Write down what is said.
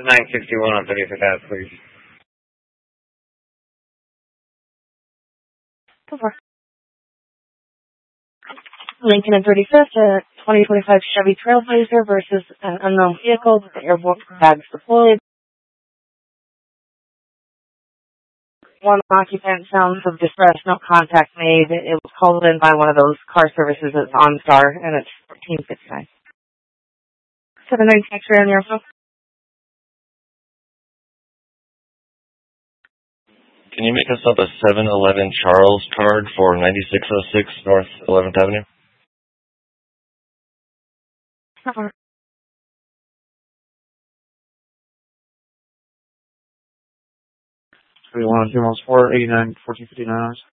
The 961 on 35th Ave, please. Go for it. Lincoln and 35th, 2025 Chevy Trailblazer versus an unknown vehicle with the airborne bags deployed. One occupant, sounds of distress, no contact made. It was called in by one of those car services that's OnStar, and it's 1459. 79 X-ray on your phone. Can you make us up a 711 Charles card for 9606 North 11th Avenue? Uh-huh. 21 2 miles 4, 89 1459 hours.